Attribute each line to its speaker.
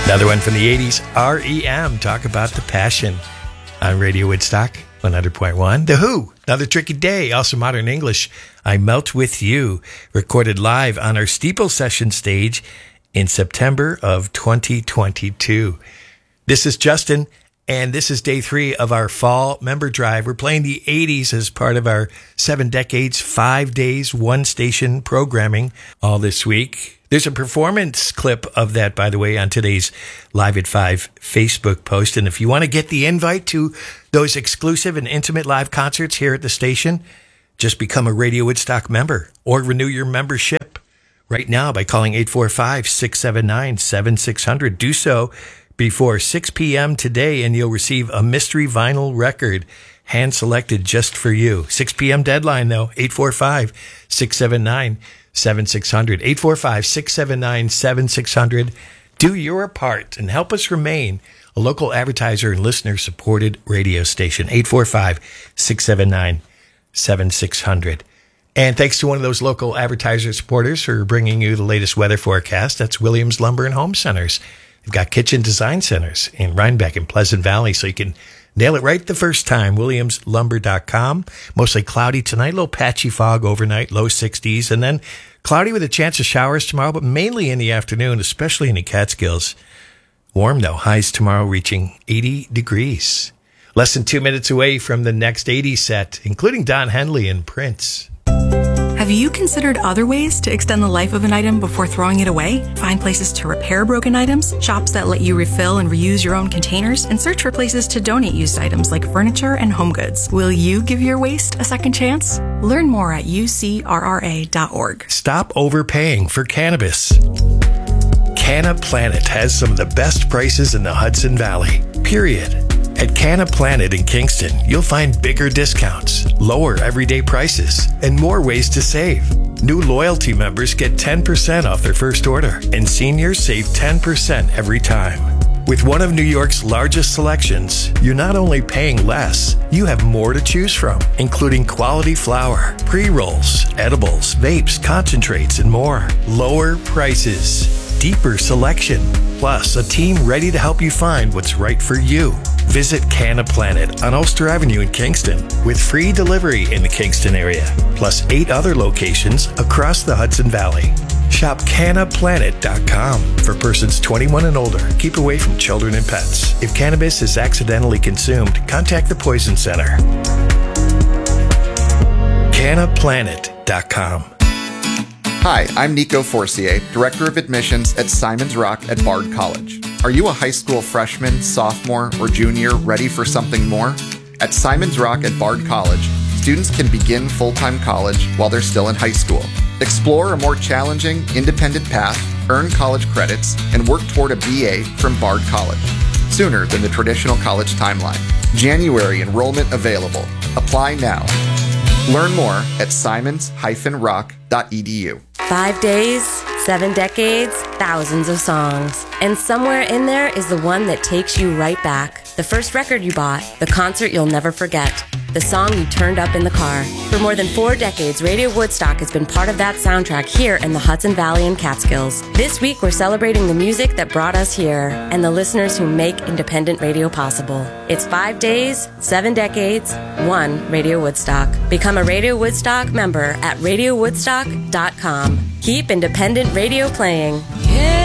Speaker 1: Another one from the 80s, R.E.M. Talk about the passion on Radio Woodstock 100.1. The Who, Another Tricky Day, also modern English. I Melt With You, recorded live on our Steeple Session stage in September of 2022. This is Justin, and this is day 3 of our fall member drive. We're playing the 80s as part of our 7 decades, 5 days, 1 station programming all this week. There's a performance clip of that, by the way, on today's Live at 5 Facebook post. And if you want to get the invite to those exclusive and intimate live concerts here at the station, just become a Radio Woodstock member or renew your membership right now by calling 845-679-7600. Do so before 6 p.m. today, and you'll receive a mystery vinyl record hand-selected just for you. 6 p.m. deadline, though, 845-679-7600. 845-679-7600. Do your part and help us remain a local advertiser and listener-supported radio station. 845-679-7600. And thanks to one of those local advertiser supporters for bringing you the latest weather forecast. That's Williams Lumber and Home Centers. They've got kitchen design centers in Rhinebeck and Pleasant Valley, so you can nail it right the first time. WilliamsLumber.com. Mostly cloudy tonight, a little patchy fog overnight, low 60s, and then cloudy with a chance of showers tomorrow, but mainly in the afternoon, especially in the Catskills. Warm, though. Highs tomorrow reaching 80 degrees. Less than 2 minutes away from the next 80s set, including Don Henley and Prince.
Speaker 2: Have you considered other ways to extend the life of an item before throwing it away? Find places to repair broken items, shops that let you refill and reuse your own containers, and search for places to donate used items like furniture and home goods. Will you give your waste a second chance? Learn more at ucrra.org.
Speaker 1: Stop overpaying for cannabis. Canna Planet has some of the best prices in the Hudson Valley, period. At Canna Planet in Kingston, you'll find bigger discounts, lower everyday prices, and more ways to save. New loyalty members get 10% off their first order, and seniors save 10% every time. With one of New York's largest selections, you're not only paying less, you have more to choose from, including quality flower, pre-rolls, edibles, vapes, concentrates, and more. Lower prices, deeper selection, plus a team ready to help you find what's right for you. Visit Canna Planet on Ulster Avenue in Kingston with free delivery in the Kingston area, plus 8 other locations across the Hudson Valley. Shop cannaplanet.com for persons 21 and older. Keep away from children and pets. If cannabis is accidentally consumed, contact the Poison Center. cannaplanet.com.
Speaker 3: Hi, I'm Nico Forcier, Director of Admissions at Simon's Rock at Bard College. Are you a high school freshman, sophomore, or junior ready for something more? At Simon's Rock at Bard College, students can begin full-time college while they're still in high school. Explore a more challenging, independent path, earn college credits, and work toward a BA from Bard College, sooner than the traditional college timeline. January enrollment available. Apply now. Learn more at simons-rock.edu.
Speaker 4: 5 days, 7 decades, thousands of songs. And somewhere in there is the one that takes you right back. The first record you bought, the concert you'll never forget, the song you turned up in the car. For more than 4 decades, Radio Woodstock has been part of that soundtrack here in the Hudson Valley and Catskills. This week, we're celebrating the music that brought us here and the listeners who make independent radio possible. It's 5 days, 7 decades, 1 Radio Woodstock. Become a Radio Woodstock member at radiowoodstock.com. Keep independent radio playing.